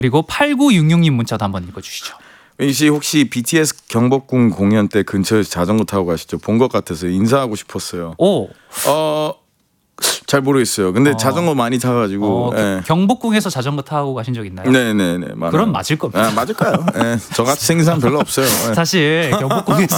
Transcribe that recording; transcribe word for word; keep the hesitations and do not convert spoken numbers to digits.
그리고 팔구육육 님 문자도 한번 읽어주시죠. 민 씨 혹시 비티에스 경복궁 공연 때 근처에서 자전거 타고 가시죠? 본 것 같아서 인사하고 싶었어요. 오. 어, 잘 모르겠어요. 근데 어. 자전거 많이 타가지고. 어, 예. 경복궁에서 자전거 타고 가신 적 있나요? 네네네. 그럼 맞을 겁니다. 아, 맞을까요? 예. 저같이 생긴 사람 별로 없어요. 예. 사실 경복궁에서